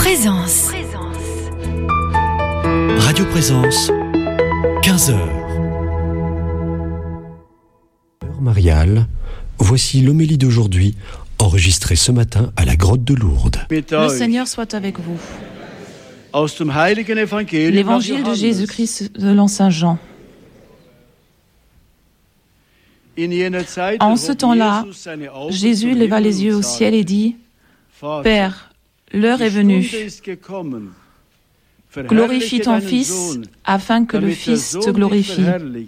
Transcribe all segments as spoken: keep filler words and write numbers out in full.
Présence. Radio Présence, quinze heures. Heure mariale, voici l'homélie d'aujourd'hui, enregistrée ce matin à la grotte de Lourdes. Le Seigneur soit avec vous. L'évangile de Jésus-Christ selon Saint Jean. En ce temps-là, Jésus leva les yeux au ciel et dit : Père, l'heure est venue. Glorifie ton Fils, afin que le Fils te glorifie.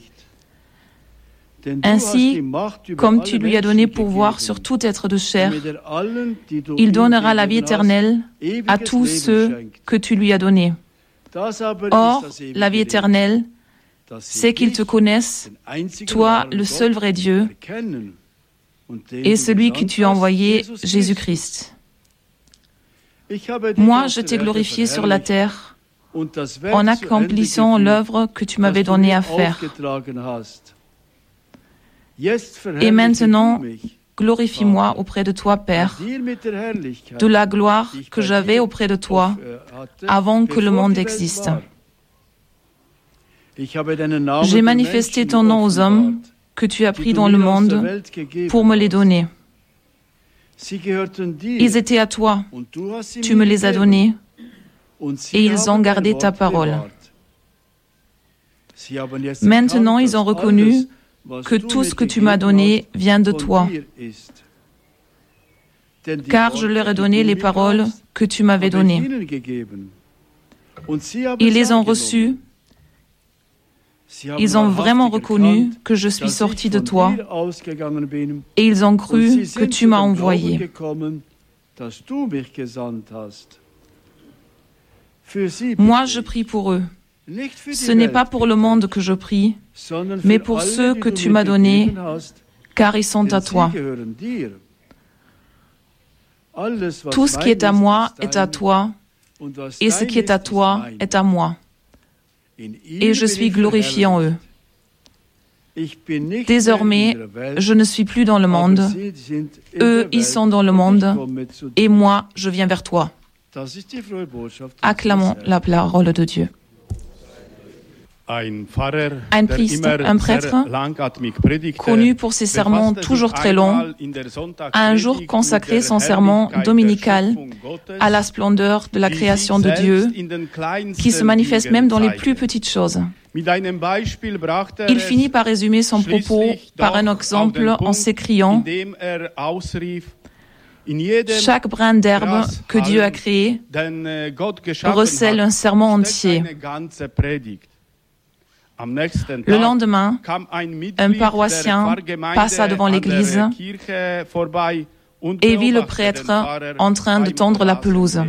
Ainsi, comme tu lui as donné pouvoir sur tout être de chair, il donnera la vie éternelle à tous ceux que tu lui as donnés. Or, la vie éternelle, c'est qu'ils te connaissent, toi, le seul vrai Dieu, et celui que tu as envoyé, Jésus-Christ. Moi, je t'ai glorifié sur la terre en accomplissant l'œuvre que tu m'avais donnée à faire. Et maintenant, glorifie-moi auprès de toi, Père, de la gloire que j'avais auprès de toi avant que le monde existe. J'ai manifesté ton nom aux hommes que tu as pris dans le monde pour me les donner. Ils étaient à toi, tu me les as donnés, et ils ont gardé ta parole. Maintenant, ils ont reconnu que tout ce que tu m'as donné vient de toi, car je leur ai donné les paroles que tu m'avais données. Ils les ont reçues. Ils ont vraiment reconnu que je suis sorti de toi et ils ont cru que tu m'as envoyé. Moi, je prie pour eux. Ce n'est pas pour le monde que je prie, mais pour ceux que tu m'as donnés, car ils sont à toi. Tout ce qui est à moi est à toi, et ce qui est à toi est à moi. Et je suis glorifié en eux. Désormais, je ne suis plus dans le monde. Eux, ils sont dans le monde, et moi, je viens vers toi. Acclamons la parole de Dieu. Un priest, un prêtre, connu pour ses sermons toujours très longs, a un jour consacré son sermon dominical à la splendeur de la création de Dieu, qui se manifeste même dans les plus petites choses. Il finit par résumer son propos par un exemple en s'écriant : chaque brin d'herbe que Dieu a créé recèle un sermon entier. Le lendemain, un paroissien passa devant l'église et vit le prêtre en train de tondre la pelouse.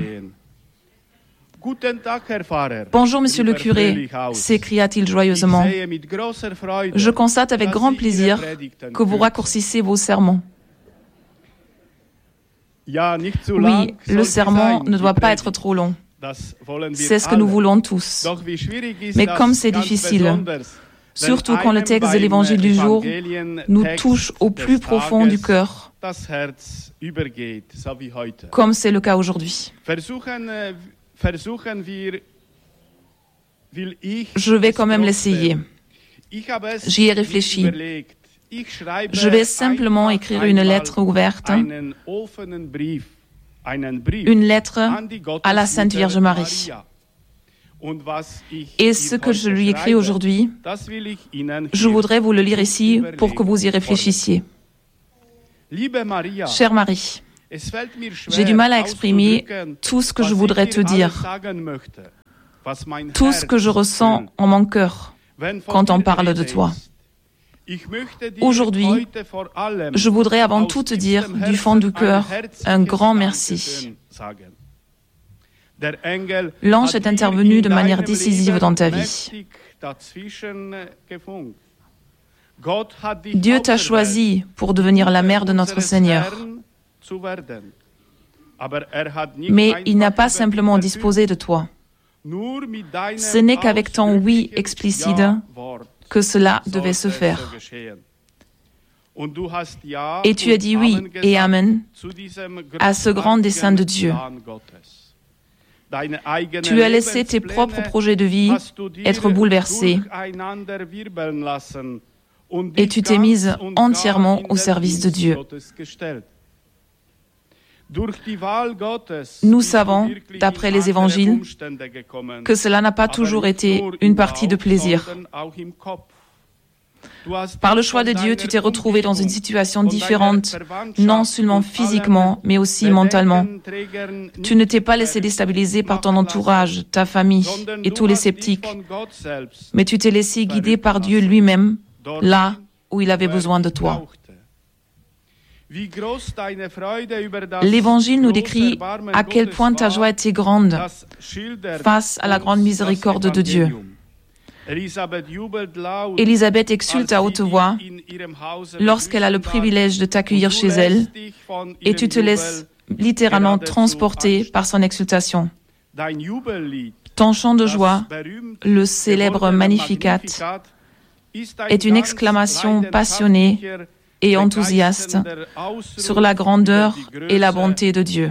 « Bonjour, monsieur le curé !» s'écria-t-il joyeusement. « Je constate avec grand plaisir que vous raccourcissez vos sermons. » Oui, le sermon ne doit pas être trop long. C'est ce que nous voulons tous. Mais comme c'est difficile, surtout quand le texte de l'évangile du jour nous touche au plus profond du cœur, comme c'est le cas aujourd'hui. Je vais quand même l'essayer. J'y ai réfléchi. Je vais simplement écrire une lettre ouverte, une lettre à la Sainte Vierge Marie. Et ce que je lui écris aujourd'hui, je voudrais vous le lire ici pour que vous y réfléchissiez. Chère Marie, j'ai du mal à exprimer tout ce que je voudrais te dire, tout ce que je ressens en mon cœur quand on parle de toi. Aujourd'hui, je voudrais avant tout te dire du fond du cœur un grand merci. L'ange est intervenu de manière décisive dans ta vie. Dieu t'a choisi pour devenir la mère de notre Seigneur. Mais il n'a pas simplement disposé de toi. Ce n'est qu'avec ton oui explicite que cela devait se faire. Et tu as dit oui et amen à ce grand dessein de Dieu. Tu as laissé tes propres projets de vie être bouleversés et tu t'es mise entièrement au service de Dieu. Nous savons, d'après les évangiles, que cela n'a pas toujours été une partie de plaisir. Par le choix de Dieu, tu t'es retrouvé dans une situation différente, non seulement physiquement, mais aussi mentalement. Tu ne t'es pas laissé déstabiliser par ton entourage, ta famille et tous les sceptiques, mais tu t'es laissé guider par Dieu lui-même, là où il avait besoin de toi. L'Évangile nous décrit à quel point ta joie était grande face à la grande miséricorde de Dieu. Élisabeth exulte à haute voix lorsqu'elle a le privilège de t'accueillir chez elle et tu te laisses littéralement transporter par son exultation. Ton chant de joie, le célèbre Magnificat, est une exclamation passionnée et enthousiaste sur la grandeur et la bonté de Dieu.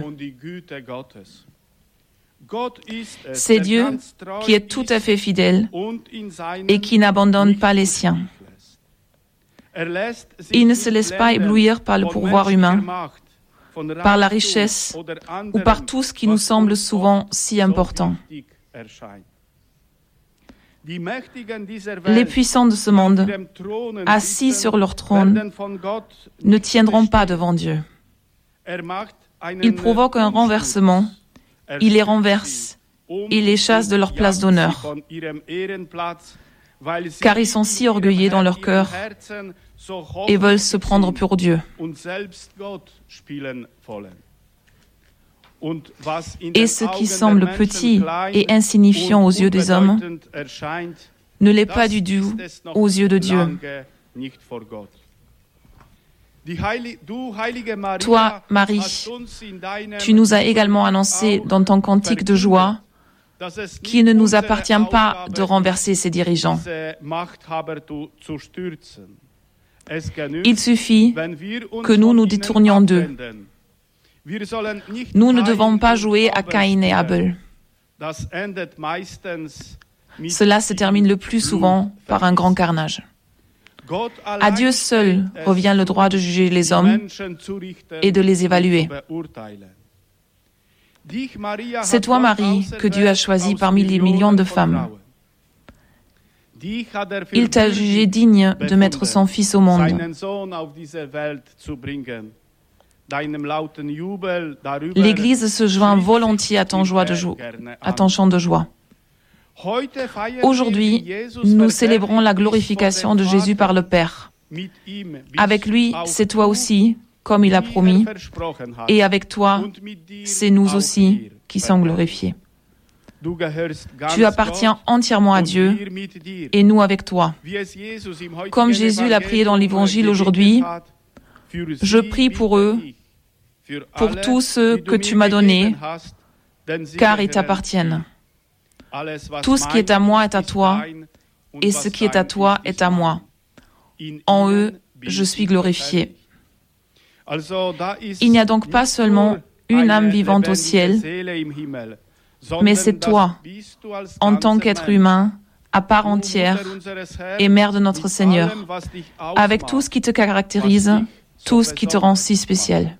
C'est Dieu qui est tout à fait fidèle et qui n'abandonne pas les siens. Il ne se laisse pas éblouir par le pourvoir humain, par la richesse ou par tout ce qui nous semble souvent si important. Les puissants de ce monde, assis sur leur trône, ne tiendront pas devant Dieu. Ils provoquent un renversement, ils les renversent et les chassent de leur place d'honneur, car ils sont si orgueilleux dans leur cœur et veulent se prendre pour Dieu. Et ce qui semble petit et insignifiant aux yeux des hommes ne l'est pas du tout aux yeux de Dieu. Toi, Marie, tu nous as également annoncé dans ton cantique de joie qu'il ne nous appartient pas de renverser ces dirigeants. Il suffit que nous nous détournions d'eux. Nous ne devons pas jouer à Caïn et Abel. Cela se termine le plus souvent par un grand carnage. À Dieu seul revient le droit de juger les hommes et de les évaluer. C'est toi, Marie, que Dieu a choisi parmi les millions de femmes. Il t'a jugé digne de mettre son Fils au monde. L'Église se joint volontiers à ton, joie de jo- à ton chant de joie. Aujourd'hui, nous célébrons la glorification de Jésus par le Père. Avec lui, c'est toi aussi, comme il a promis, et avec toi, c'est nous aussi qui sommes glorifiés. Tu appartiens entièrement à Dieu, et nous avec toi. Comme Jésus l'a prié dans l'Évangile aujourd'hui, je prie pour eux, pour tous ceux que tu m'as donnés, car ils t'appartiennent. Tout ce qui est à moi est à toi, et ce qui est à toi est à moi. En eux, je suis glorifié. Il n'y a donc pas seulement une âme vivante au ciel, mais c'est toi, en tant qu'être humain, à part entière, et mère de notre Seigneur, avec tout ce qui te caractérise, tout ce qui te rend si spécial.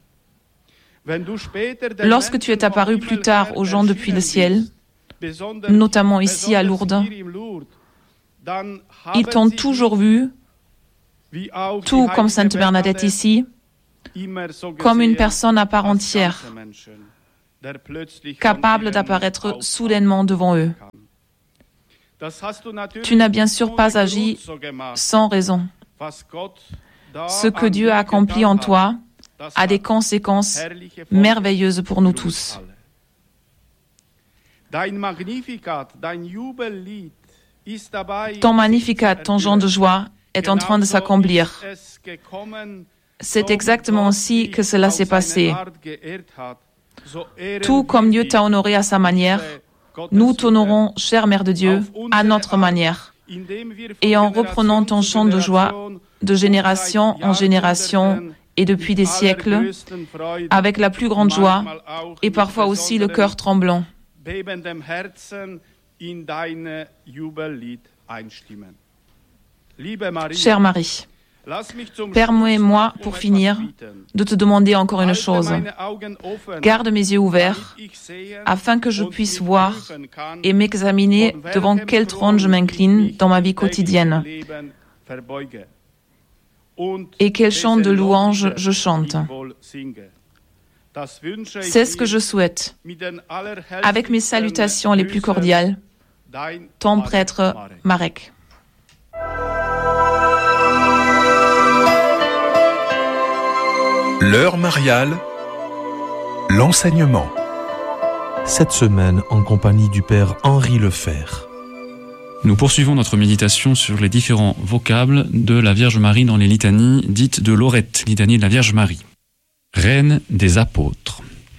Lorsque tu es apparu plus tard aux gens depuis le ciel, notamment ici à Lourdes, ils t'ont toujours vu, tout comme Sainte Bernadette ici, comme une personne à part entière, capable d'apparaître soudainement devant eux. Tu n'as bien sûr pas agi sans raison. Ce que Dieu a accompli en toi a des conséquences merveilleuses pour nous tous. Ton Magnificat, ton chant de joie, est en train de s'accomplir. C'est exactement ainsi que cela s'est passé. Tout comme Dieu t'a honoré à sa manière, nous t'honorons, chère Mère de Dieu, à notre manière, et en reprenant ton chant de joie de génération en génération et depuis des siècles, avec la plus grande joie et parfois aussi le cœur tremblant. bebendem Herzen in deine Jubellied einstimmen. Liebe Marie, Chère Marie, permets-moi, pour finir, de te demander encore une chose. Garde mes yeux ouverts afin que je puisse voir et m'examiner devant quel trône je m'incline dans ma vie quotidienne et quel chant de louange je chante. C'est ce que je souhaite, avec mes salutations les plus cordiales, ton prêtre Marek. L'heure mariale, l'enseignement. Cette semaine, en compagnie du Père Henri Lefebvre. Nous poursuivons notre méditation sur les différents vocables de la Vierge Marie dans les litanies dites de Lorette, litanie de la Vierge Marie. Reine des apôtres.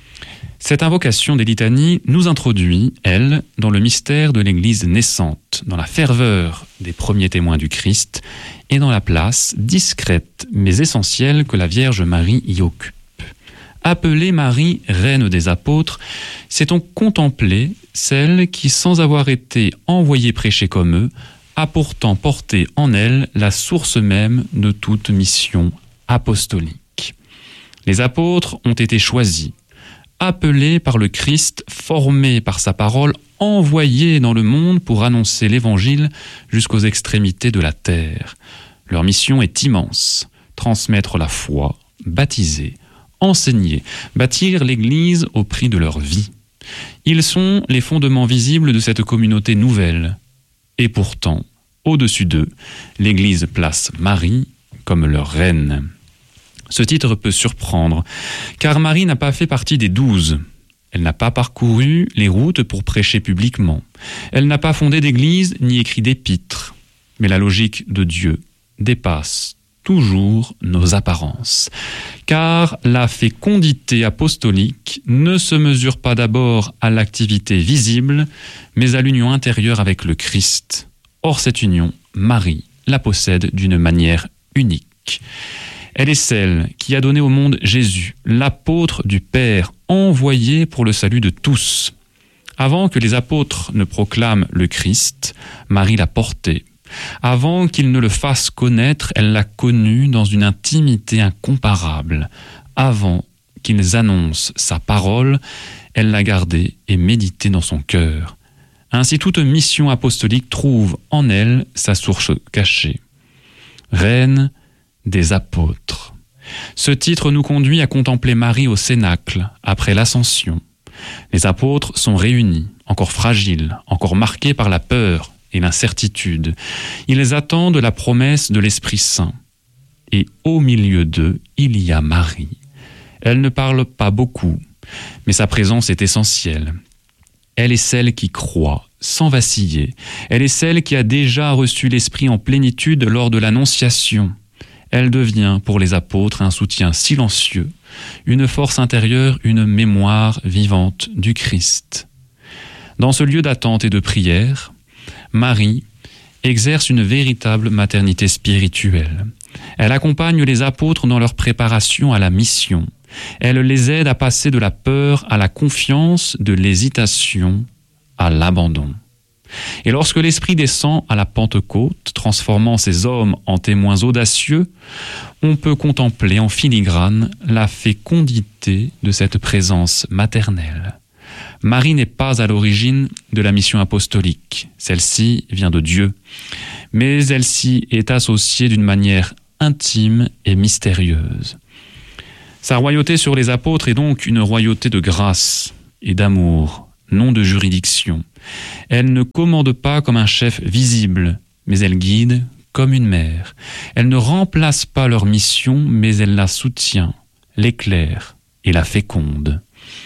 Cette invocation des litanies nous introduit, elle, dans le mystère de l'Église naissante, dans la ferveur des premiers témoins du Christ et dans la place discrète mais essentielle que la Vierge Marie y occupe. Appelée Marie, reine des apôtres, c'est-on contempler celle qui, sans avoir été envoyée prêcher comme eux, a pourtant porté en elle la source même de toute mission apostolique. Les apôtres ont été choisis, appelés par le Christ, formés par sa parole, envoyés dans le monde pour annoncer l'Évangile jusqu'aux extrémités de la terre. Leur mission est immense, transmettre la foi, baptiser, enseigner, bâtir l'Église au prix de leur vie. Ils sont les fondements visibles de cette communauté nouvelle. Et pourtant, au-dessus d'eux, l'Église place Marie comme leur reine. Ce titre peut surprendre, car Marie n'a pas fait partie des douze. Elle n'a pas parcouru les routes pour prêcher publiquement. Elle n'a pas fondé d'église ni écrit d'épîtres. Mais la logique de Dieu dépasse toujours nos apparences. Car la fécondité apostolique ne se mesure pas d'abord à l'activité visible, mais à l'union intérieure avec le Christ. Or, cette union, Marie la possède d'une manière unique. Elle est celle qui a donné au monde Jésus, l'apôtre du Père, envoyé pour le salut de tous. Avant que les apôtres ne proclament le Christ, Marie l'a porté. Avant qu'ils ne le fassent connaître, elle l'a connu dans une intimité incomparable. Avant qu'ils annoncent sa parole, elle l'a gardé et médité dans son cœur. Ainsi, toute mission apostolique trouve en elle sa source cachée. Reine des apôtres. Ce titre nous conduit à contempler Marie au Cénacle, après l'Ascension. Les apôtres sont réunis, encore fragiles, encore marqués par la peur et l'incertitude. Ils attendent la promesse de l'Esprit Saint. Et au milieu d'eux, il y a Marie. Elle ne parle pas beaucoup, mais sa présence est essentielle. Elle est celle qui croit, sans vaciller. Elle est celle qui a déjà reçu l'Esprit en plénitude lors de l'Annonciation. Elle devient pour les apôtres un soutien silencieux, une force intérieure, une mémoire vivante du Christ. Dans ce lieu d'attente et de prière, Marie exerce une véritable maternité spirituelle. Elle accompagne les apôtres dans leur préparation à la mission. Elle les aide à passer de la peur à la confiance, de l'hésitation à l'abandon. Et lorsque l'Esprit descend à la Pentecôte, transformant ces hommes en témoins audacieux, on peut contempler en filigrane la fécondité de cette présence maternelle. Marie n'est pas à l'origine de la mission apostolique. Celle-ci vient de Dieu. Mais elle s'y est associée d'une manière intime et mystérieuse. Sa royauté sur les apôtres est donc une royauté de grâce et d'amour, non de juridiction. Elle ne commande pas comme un chef visible, mais elle guide comme une mère. Elle ne remplace pas leur mission, mais elle la soutient, l'éclaire et la féconde.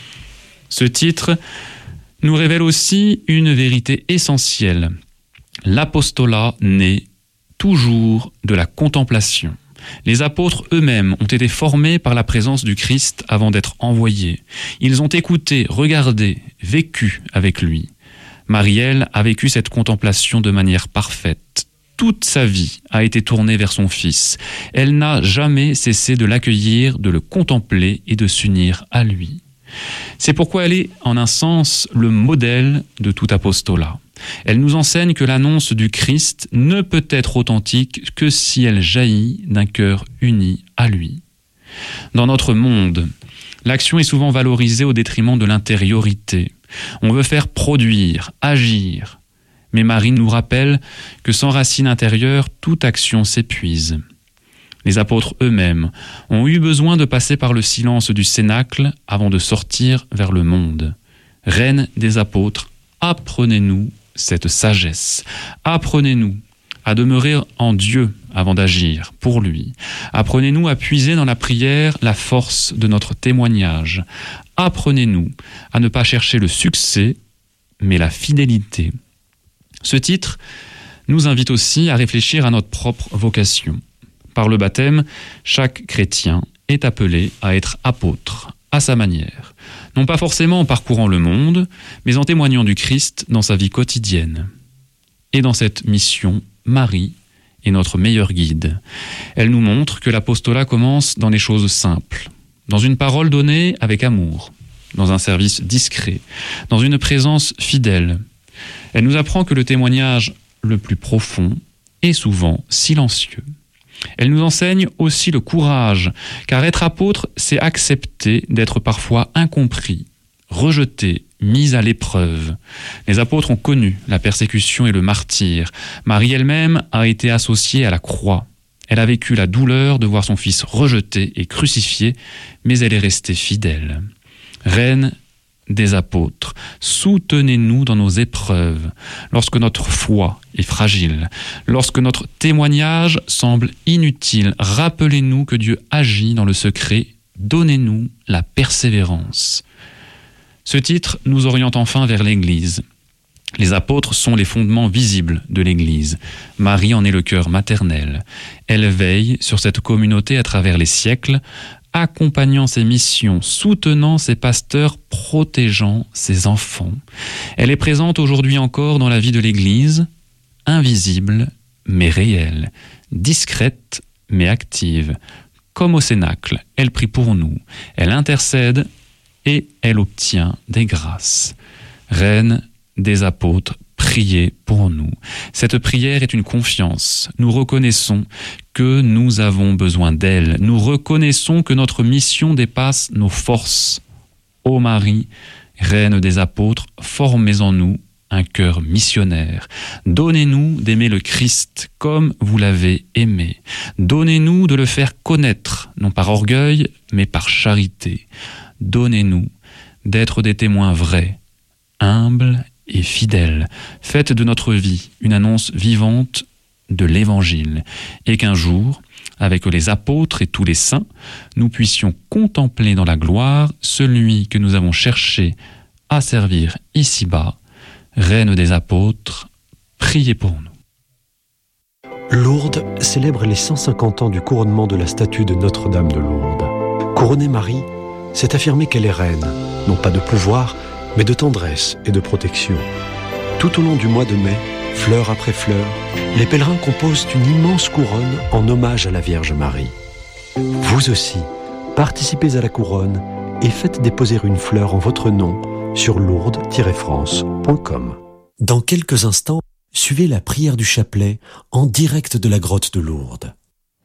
Ce titre nous révèle aussi une vérité essentielle. L'apostolat naît toujours de la contemplation. Les apôtres eux-mêmes ont été formés par la présence du Christ avant d'être envoyés. Ils ont écouté, regardé, vécu avec lui. Marie-Elle a vécu cette contemplation de manière parfaite. Toute sa vie a été tournée vers son Fils. Elle n'a jamais cessé de l'accueillir, de le contempler et de s'unir à lui. C'est pourquoi elle est, en un sens, le modèle de tout apostolat. Elle nous enseigne que l'annonce du Christ ne peut être authentique que si elle jaillit d'un cœur uni à lui. Dans notre monde, l'action est souvent valorisée au détriment de l'intériorité. On veut faire produire, agir. Mais Marie nous rappelle que sans racine intérieure, toute action s'épuise. Les apôtres eux-mêmes ont eu besoin de passer par le silence du cénacle avant de sortir vers le monde. Reine des apôtres, apprenez-nous cette sagesse. Apprenez-nous à demeurer en Dieu avant d'agir pour lui. Apprenez-nous à puiser dans la prière la force de notre témoignage. Apprenez-nous à ne pas chercher le succès, mais la fidélité. Ce titre nous invite aussi à réfléchir à notre propre vocation. Par le baptême, chaque chrétien est appelé à être apôtre, à sa manière. Non pas forcément en parcourant le monde, mais en témoignant du Christ dans sa vie quotidienne. Et dans cette mission, Marie est notre meilleure guide. Elle nous montre que l'apostolat commence dans les choses simples, dans une parole donnée avec amour, dans un service discret, dans une présence fidèle. Elle nous apprend que le témoignage le plus profond est souvent silencieux. Elle nous enseigne aussi le courage, car être apôtre, c'est accepter d'être parfois incompris, rejeté, mis à l'épreuve. Les apôtres ont connu la persécution et le martyre. Marie elle-même a été associée à la croix. Elle a vécu la douleur de voir son fils rejeté et crucifié, mais elle est restée fidèle. Reine des apôtres, soutenez-nous dans nos épreuves, lorsque notre foi est fragile, lorsque notre témoignage semble inutile, rappelez-nous que Dieu agit dans le secret, donnez-nous la persévérance. Ce titre nous oriente enfin vers l'Église. Les apôtres sont les fondements visibles de l'Église. Marie en est le cœur maternel. Elle veille sur cette communauté à travers les siècles, accompagnant ses missions, soutenant ses pasteurs, protégeant ses enfants. Elle est présente aujourd'hui encore dans la vie de l'Église, invisible mais réelle, discrète mais active. Comme au Cénacle, elle prie pour nous, elle intercède et elle obtient des grâces. Reine des apôtres, priez pour nous. Cette prière est une confiance. Nous reconnaissons que nous avons besoin d'elle. Nous reconnaissons que notre mission dépasse nos forces. Ô Marie, Reine des apôtres, formez en nous un cœur missionnaire. Donnez-nous d'aimer le Christ comme vous l'avez aimé. Donnez-nous de le faire connaître, non par orgueil, mais par charité. Donnez-nous d'être des témoins vrais, humbles et fidèles. Faites de notre vie une annonce vivante de l'Évangile, et qu'un jour, avec les apôtres et tous les saints, nous puissions contempler dans la gloire celui que nous avons cherché à servir ici-bas. Reine des apôtres, priez pour nous. Lourdes célèbre les cent cinquante ans du couronnement de la statue de Notre-Dame de Lourdes. Couronner Marie, c'est affirmer qu'elle est reine, non pas de pouvoir, mais de tendresse et de protection. Tout au long du mois de mai, fleur après fleur, les pèlerins composent une immense couronne en hommage à la Vierge Marie. Vous aussi, participez à la couronne et faites déposer une fleur en votre nom sur lourdes tiret france point com. Dans quelques instants, suivez la prière du chapelet en direct de la grotte de Lourdes.